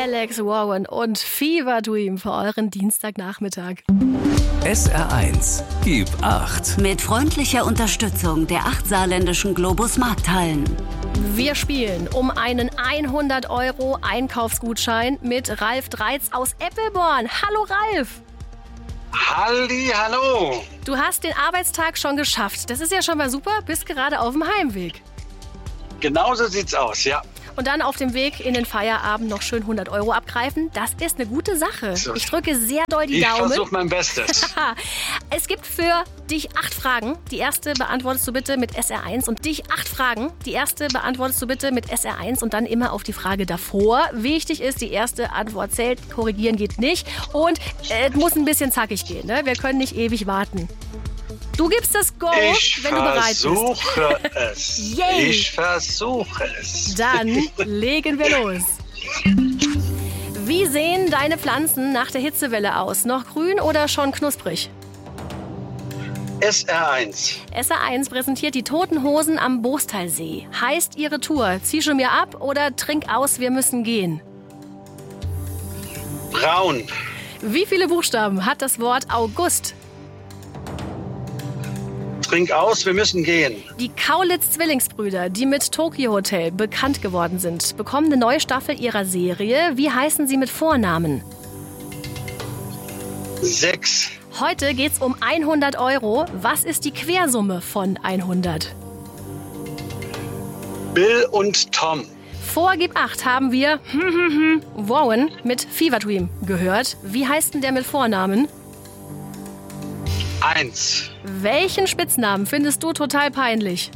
Alex Warren und Fever Dream für euren Dienstagnachmittag. SR1, gib 8. Mit freundlicher Unterstützung der 8 saarländischen Globus Markthallen. Wir spielen um einen 100 € Einkaufsgutschein mit Ralf Dreitz aus Eppelborn. Hallo Ralf! Halli, hallo! Du hast den Arbeitstag schon geschafft. Das ist ja schon mal super, bist gerade auf dem Heimweg. Genau so sieht's aus, ja. Und dann auf dem Weg in den Feierabend noch schön 100 € abgreifen. Das ist eine gute Sache. Ich drücke sehr doll die Daumen. Ich versuche mein Bestes. Es gibt für dich 8 Fragen. Die erste beantwortest du bitte mit SR1 und dich 8 Fragen. Die erste beantwortest du bitte mit SR1 und dann immer auf die Frage davor. Wichtig ist, die erste Antwort zählt. Korrigieren geht nicht. Und es muss ein bisschen zackig gehen. Ne? Wir können nicht ewig warten. Du gibst das Go, wenn du bereit bist. Ich versuche es. Dann legen wir los. Wie sehen deine Pflanzen nach der Hitzewelle aus? Noch grün oder schon knusprig? SR1. SR1 präsentiert die Toten Hosen am Boostalsee. Heißt ihre Tour, zieh schon mir ab oder trink aus, wir müssen gehen? Braun. Wie viele Buchstaben hat das Wort August? Trink aus, wir müssen gehen. Die Kaulitz-Zwillingsbrüder, die mit Tokyo Hotel bekannt geworden sind, bekommen eine neue Staffel ihrer Serie. Wie heißen sie mit Vornamen? 6. Heute geht's um 100 €. Was ist die Quersumme von 100? Bill und Tom. Vor Gib 8 haben wir Warren mit Fever Dream gehört. Wie heißt denn der mit Vornamen? 1. Welchen Spitznamen findest du total peinlich?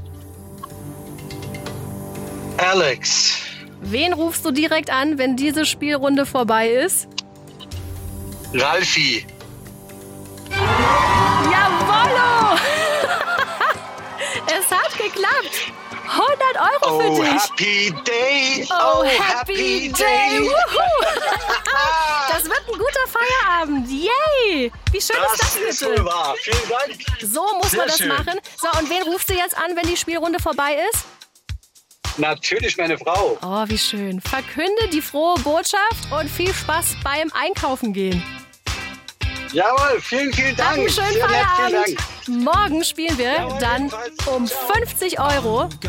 Alex. Wen rufst du direkt an, wenn diese Spielrunde vorbei ist? Ralfi. Jawollo! Es hat geklappt. 100 € für dich. Happy Day. Oh, happy day. Wuhu. Das wird ein guter Feierabend. Yay! Wie schön ist das bitte? Das ist wohl wahr. Vielen Dank. So muss Sehr man das schön machen. So, und wen rufst du jetzt an, wenn die Spielrunde vorbei ist? Natürlich meine Frau. Oh, wie schön. Verkünde die frohe Botschaft und viel Spaß beim Einkaufen gehen. Jawohl, vielen, vielen Dank. Dankeschön, Sehr nett, Feierabend. vielen Dank. Morgen spielen wir Jawohl, dann jedenfalls. um 50 €.